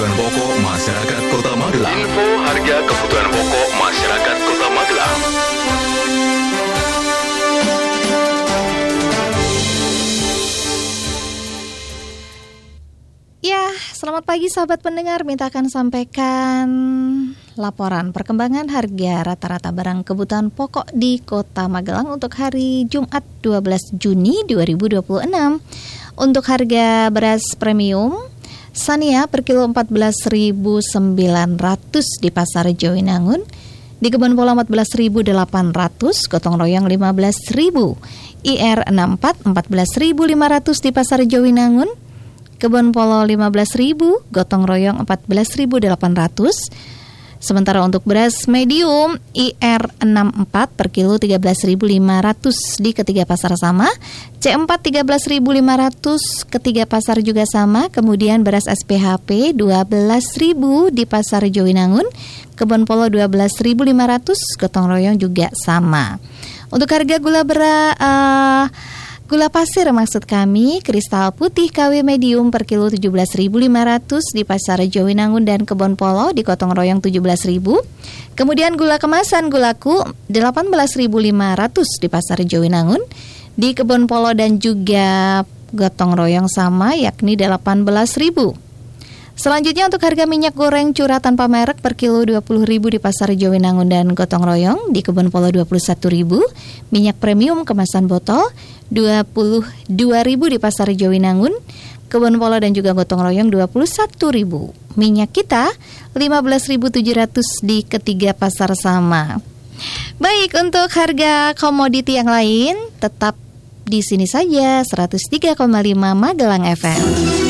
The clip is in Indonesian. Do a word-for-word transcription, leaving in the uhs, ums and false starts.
Pokok masyarakat Kota Magelang. Info harga kebutuhan pokok masyarakat Kota Magelang. Ya, selamat pagi sahabat pendengar. Minta akan sampaikan laporan perkembangan harga rata-rata barang kebutuhan pokok di Kota Magelang untuk hari Jumat dua belas Juni dua ribu dua puluh enam. Untuk harga beras premium Sania per kilo empat belas ribu sembilan ratus di Pasar Jowinangun, di Kebonpolo empat belas ribu delapan ratus, gotong royong lima belas ribu, I R enam puluh empat empat belas ribu lima ratus di Pasar Jowinangun, Kebonpolo lima belas ribu, gotong royong empat belas ribu delapan ratus. Sementara untuk beras medium I R enam puluh empat per kilo tiga belas ribu lima ratus di ketiga pasar sama, C empat tiga belas ribu lima ratus ketiga pasar juga sama, kemudian beras S P H P dua belas ribu di Pasar Jowinangun, Kebonpolo dua belas ribu lima ratus, gotong royong juga sama. Untuk harga gula bera uh, gula pasir maksud kami, kristal putih K W medium per kilo tujuh belas ribu lima ratus di Pasar Jowinangun dan Kebonpolo, di gotong royong tujuh belas ribu. Kemudian gula kemasan gulaku delapan belas ribu lima ratus di Pasar Jowinangun, di Kebonpolo dan juga gotong royong sama yakni delapan belas ribu. Selanjutnya untuk harga minyak goreng curah tanpa merek per kilo dua puluh ribu di Pasar Jowinangun dan gotong royong, di Kebonpolo dua puluh satu ribu. Minyak premium kemasan botol dua puluh dua ribu di Pasar Jowinangun, Kebonpolo dan juga gotong royong dua puluh satu ribu. Minyak kita lima belas ribu tujuh ratus di ketiga pasar sama. Baik, untuk harga komoditi yang lain tetap di sini saja seratus tiga koma lima Magelang F M.